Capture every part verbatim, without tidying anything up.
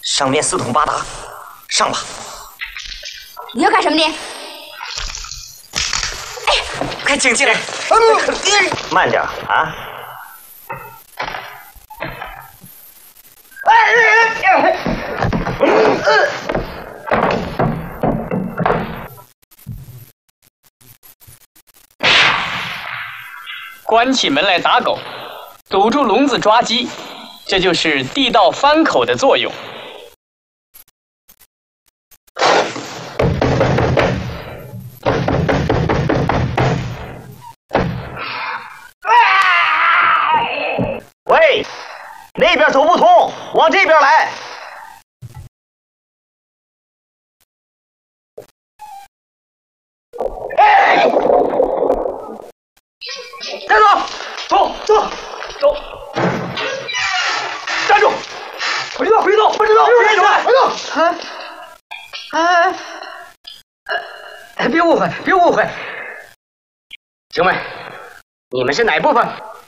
上面四通八达，上吧。 你要干什么你？ 哎，快请进来。慢点啊！ 关起门来打狗，堵住笼子抓鸡，这就是地道翻口的作用。 喂，那边走不通，往这边来。哎，站住！走走走！站住！回走回走回走回走回走！ 啊啊！哎，别误会别误会，兄妹，你们是哪部分？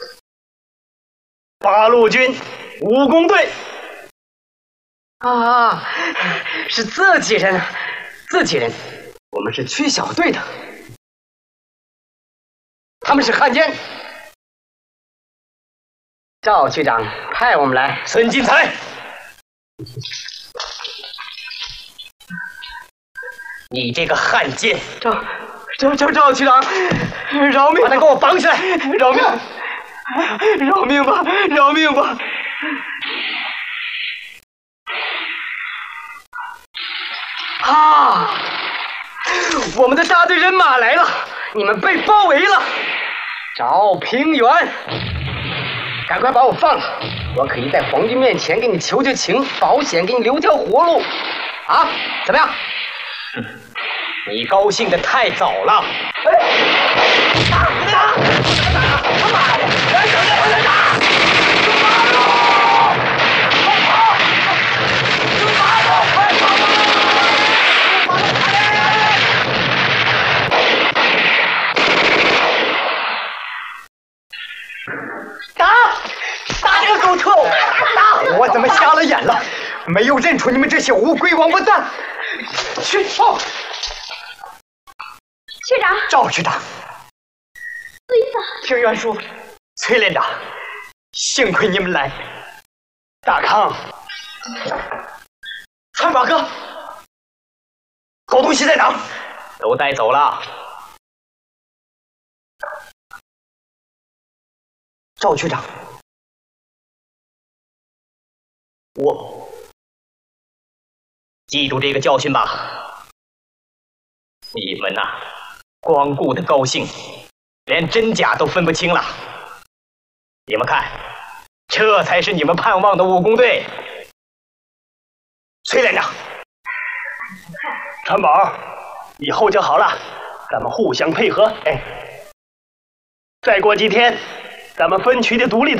八路军武工队。 啊，是自己人啊，自己人。我们是区小队的，他们是汉奸。赵区长派我们来。 孙金才，你这个汉奸！ 赵赵赵赵区长，饶命！ 把他给我绑起来！ 饶命！饶命吧！饶命吧！啊！我们的大队人马来了，你们被包围了。赵平原，赶快把我放了，我可以在皇军面前给你求求情，保险给你留条活路。啊，怎么样？ 哼，你高兴的太早了。哎，打！打！打！他妈的！来人来人打！我怎么瞎了眼了？没有认出你们这些乌龟王八蛋！去报！ 区长， 赵区长， 李嫂， 平原叔，崔连长，幸亏你们来。大康，参宝哥，狗东西在哪？都带走了。赵区长。我记住这个教训吧！你们呐、啊，光顾得高兴，连真假都分不清了。你们看，这才是你们盼望的武工队。崔连长，川宝，以后就好了，咱们互相配合。哎，再过几天，咱们分区的独立